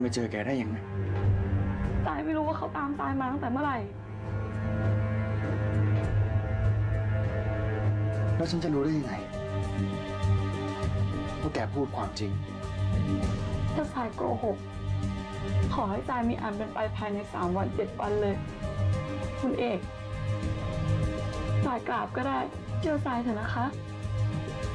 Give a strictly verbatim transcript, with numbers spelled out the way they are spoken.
ไม่เจอแกได้ยังไงทรายไม่รู้ว่าเขาตามทรายมาตั้งแต่เมื่อไหร่แล้วฉันจะรู้ได้ยังไงว่าแกพูดความจริงถ้าทรายโกหกขอให้ทรายมีอันเป็นไปภายในสามวันเจ็ดวันเลยคุณเอกทรายกราบก็ได้เชื่อทรายเถอะนะคะ